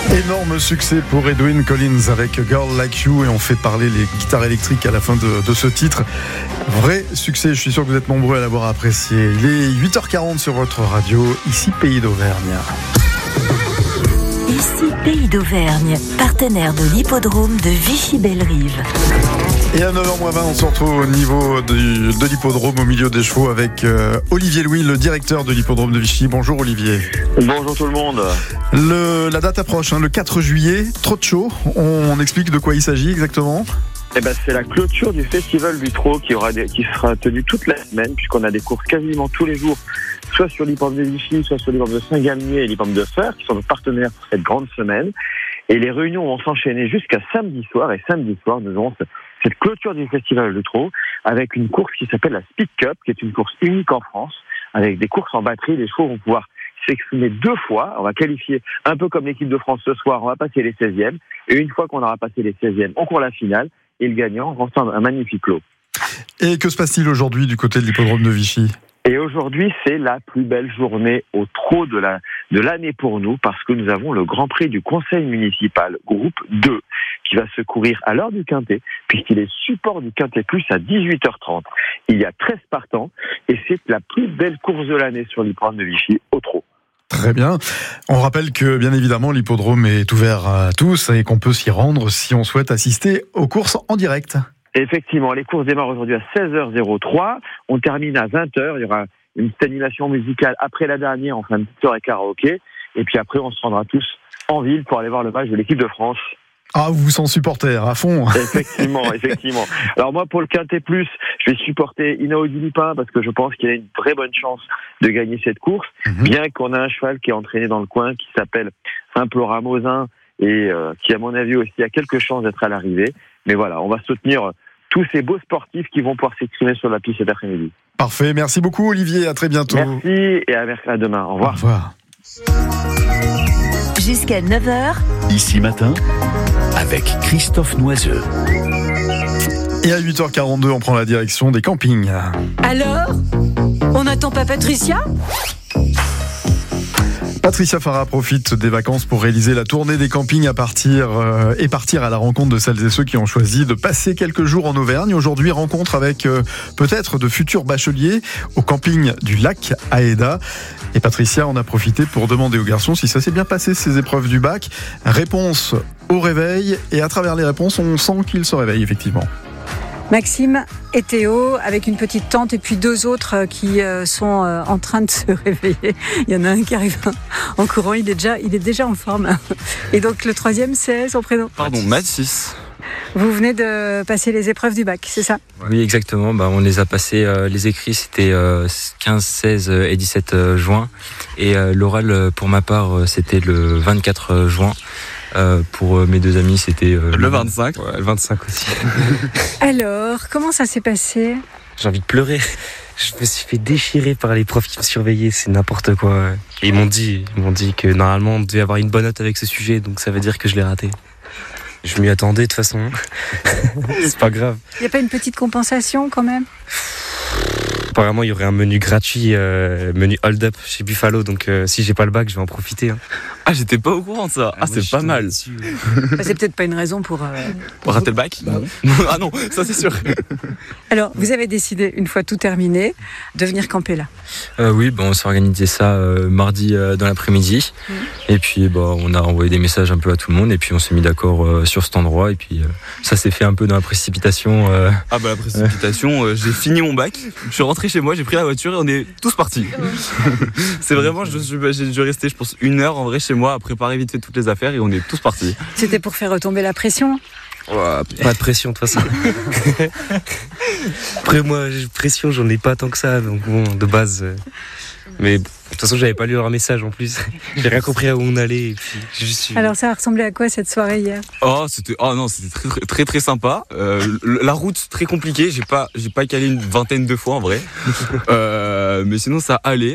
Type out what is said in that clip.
Énorme succès pour Edwyn Collins avec Girl Like You, et on fait parler les guitares électriques à la fin de ce titre. Vrai succès, je suis sûr que vous êtes nombreux à l'avoir apprécié. Il est 8h40 sur votre radio, ici Pays d'Auvergne. Ici Pays d'Auvergne, partenaire de l'hippodrome de Vichy-Belle-Rive. Et à 9h20, on se retrouve au niveau de l'hippodrome, au milieu des chevaux, avec Olivier Louis, le directeur de l'hippodrome de Vichy. Bonjour Olivier. Bonjour tout le monde. La date approche, le 4 juillet, trop de show. On explique de quoi il s'agit exactement ? C'est la clôture du festival du trot qui sera tenue toute la semaine, puisqu'on a des courses quasiment tous les jours, soit sur l'hippodrome de Vichy, soit sur l'hippodrome de Saint-Galmier et l'hippodrome de Feurs, qui sont nos partenaires pour cette grande semaine. Et les réunions vont s'enchaîner jusqu'à samedi soir. Et samedi soir, nous aurons cette clôture du festival du trot avec une course qui s'appelle la Speed Cup, qui est une course unique en France, avec des courses en batterie. Les chevaux vont pouvoir s'exprimer 2 fois. On va qualifier un peu comme l'équipe de France ce soir. On va passer les 16e. Et une fois qu'on aura passé les 16e, on court la finale. Et le gagnant remporte un magnifique lot. Et que se passe-t-il aujourd'hui du côté de l'hippodrome de Vichy ? Et aujourd'hui, c'est la plus belle journée au trot de l'année pour nous, parce que nous avons le Grand Prix du Conseil municipal, groupe 2, qui va se courir à l'heure du Quintet, puisqu'il est support du Quintet Plus à 18h30. Il y a 13 partants, et c'est la plus belle course de l'année sur l'hippodrome de Vichy, au trot. Très bien. On rappelle que, bien évidemment, l'hippodrome est ouvert à tous et qu'on peut s'y rendre si on souhaite assister aux courses en direct. Effectivement, les courses démarrent aujourd'hui à 16h03. On termine à 20h. Il y aura une petite animation musicale après la dernière, enfin une petite soirée karaoké. Et puis après, on se rendra tous en ville pour aller voir le match de l'équipe de France. Ah, vous sont supporters, à fond. Effectivement. Alors moi, pour le Quintet Plus, je vais supporter Inaudi Lupin parce que je pense qu'il a une très bonne chance de gagner cette course. Bien qu'on a un cheval qui est entraîné dans le coin, qui s'appelle Simple Ramosin et qui, à mon avis, aussi a quelques chances d'être à l'arrivée. Mais voilà, on va soutenir tous ces beaux sportifs qui vont pouvoir s'exprimer sur la piste cet après-midi. Parfait, merci beaucoup Olivier, à très bientôt. Merci et à demain, au revoir. Au revoir. Jusqu'à 9h, Ici Matin, avec Christophe Noiseux. Et à 8h42, on prend la direction des campings. Alors ? On n'attend pas Patricia ? Patricia Farah profite des vacances pour réaliser la tournée des campings et partir à la rencontre de celles et ceux qui ont choisi de passer quelques jours en Auvergne. Aujourd'hui, rencontre avec peut-être de futurs bacheliers au camping du lac Aeda. Et Patricia en a profité pour demander aux garçons si ça s'est bien passé ces épreuves du bac. Réponse au réveil, et à travers les réponses, on sent qu'ils se réveillent effectivement. Maxime et Théo, avec une petite tante et puis 2 autres qui sont en train de se réveiller. Il y en a un qui arrive en courant, il est déjà en forme. Et donc le 3e, c'est son prénom. Pardon, Mathis. Vous venez de passer les épreuves du bac, c'est ça ? Oui, exactement. On les a passés, les écrits, c'était 15, 16 et 17 juin. Et l'oral, pour ma part, c'était le 24 juin. Pour mes 2 amis, c'était le 25. Ouais, le 25 aussi. Alors, comment ça s'est passé ? J'ai envie de pleurer. Je me suis fait déchirer par les profs qui me surveillaient, c'est n'importe quoi. Et ils m'ont dit que normalement on devait avoir une bonne note avec ce sujet, donc ça veut dire que je l'ai raté. Je m'y attendais de toute façon. C'est pas grave. Il n'y a pas une petite compensation quand même ? Apparemment, il y aurait un menu gratuit, menu hold-up chez Buffalo, donc si j'ai pas le bac, je vais en profiter. Ah, j'étais pas au courant de ça. C'est pas mal. C'est peut-être pas une raison pour rater le bac ? Ah non, ça c'est sûr. Alors, vous avez décidé, une fois tout terminé, de venir camper là ? Oui, on s'est organisé ça mardi dans l'après-midi. Et puis, on a envoyé des messages un peu à tout le monde. Et puis, on s'est mis d'accord sur cet endroit. Et puis, ça s'est fait un peu dans la précipitation. La précipitation, j'ai fini mon bac. Je suis rentré chez moi, j'ai pris la voiture et on est tous partis. C'est vraiment, j'ai dû rester, je pense, 1 heure en vrai chez moi à préparer vite fait toutes les affaires et on est tous partis. C'était pour faire retomber la pression ? Pas de pression de toute façon. Après moi, pression j'en ai pas tant que ça, donc bon, de base. Mais de toute façon j'avais pas lu leur message en plus. J'ai rien compris à où on allait. Et puis, Alors ça a ressemblé à quoi cette soirée hier ? C'était très, très très sympa. La route très compliquée, j'ai pas calé une 20aine de fois en vrai. Mais sinon ça allait.